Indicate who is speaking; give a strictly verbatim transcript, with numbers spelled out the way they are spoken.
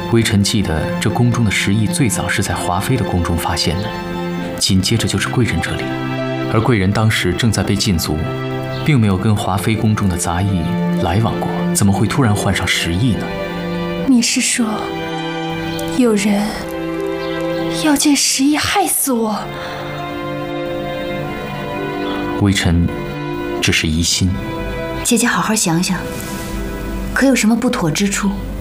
Speaker 1: 微臣记得这宫中的石异最早是在华妃的宫中发现的，紧接着就是贵人这里，而贵人当时正在被禁足，并没有跟华妃宫中的杂役来往过，怎么会突然换上石异呢？
Speaker 2: 你是说，有人要借石异害死我？
Speaker 1: 微臣只是疑心。
Speaker 3: 姐姐好好想想，可有什么不妥之处？